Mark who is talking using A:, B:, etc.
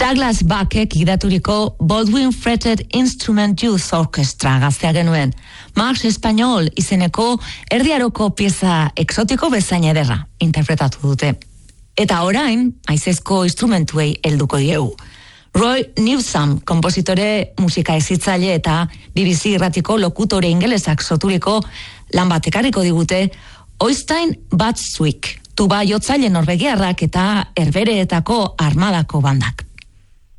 A: Douglas Buckek gidaturiko Baldwin Fretted Instrument Youth Orchestra gaztea genuen. Marx Español izeneko erdiaroko pieza exotiko bezain ederra interpretatu dute. Eta orain, haizezko instrumentuei helduko diegu. Roy Newsom, kompositore, musika ezitzaile eta BBC irratiko lokutore ingelesak soturiko lan bat ekarriko digute Oystein Batswick, tuba jotzaile norvegiarrak eta Herbehereetako armadako bandak.